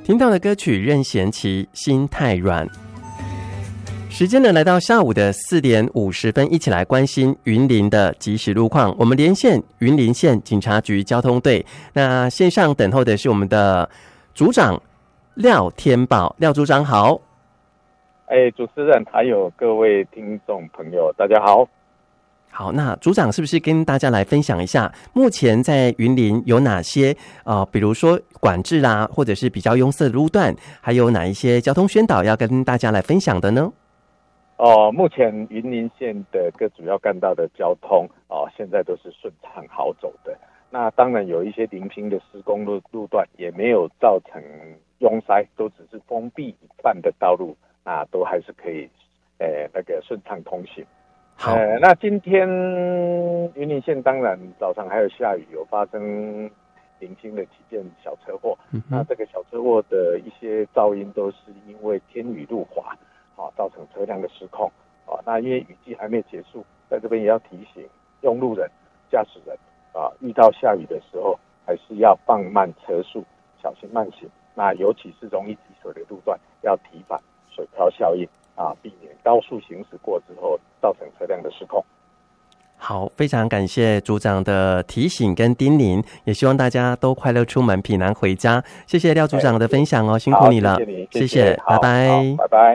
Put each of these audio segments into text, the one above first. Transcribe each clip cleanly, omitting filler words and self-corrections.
听到的歌曲任贤齐《心太软》。时间呢来到下午的4点50分，一起来关心云林的即时路况。我们连线云林县警察局交通队，那线上等候的是我们的组长廖天宝。廖组长好。 主持人还有各位听众朋友大家好。 好，那组长是不是跟大家来分享一下目前在云林有哪些比如说管制啦，或者是比较拥塞的路段，还有哪一些交通宣导要跟大家来分享的呢？ 目前云林县的各主要干道的交通现在都是顺畅好走的。那当然有一些临平的施工路段也没有造成拥塞，都只是封闭一半的道路，那都还是可以顺畅通行。 好， 那今天云林县当然早上还有下雨，有发生零星的几件小车祸。那这个小车祸的一些噪音都是因为天雨路滑造成车辆的失控。那因为雨季还没结束，在这边也要提醒用路人、驾驶人遇到下雨的时候还是要放慢车速，小心慢行。那尤其是容易积水的路段要提防水漂效应避免高速行驶过之后造成车辆的失控。 好，非常感谢组长的提醒跟叮咛，也希望大家都快乐出门，平安回家。谢谢廖组长的分享辛苦你了。 谢谢你， 谢谢，拜拜， 拜拜。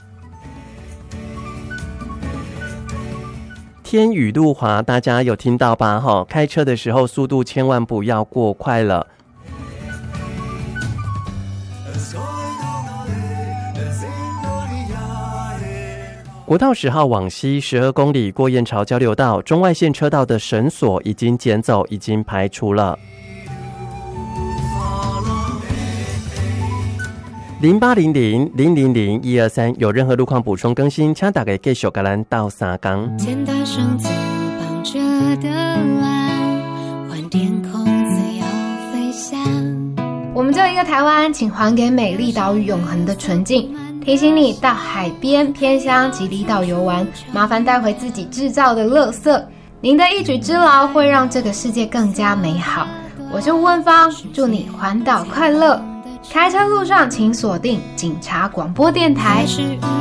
天雨路滑，大家有听到吧？开车的时候速度千万不要过快了。国道10号往西12公里过燕巢交流道中外线车道的绳索已经捡走，已经排除了。0800-000-123，有任何路况补充更新，请大家继续跟咱斗3天。 简单绳子绑着的蓝，换天空自由飞翔。 我们只有一个台湾，请还给美丽岛屿永恒的纯净。提醒你到海边、偏乡及离岛游玩，麻烦带回自己制造的垃圾。您的一举之劳会让这个世界更加美好。我是吴文芳，祝你环岛快乐。开车路上请锁定警察广播电台。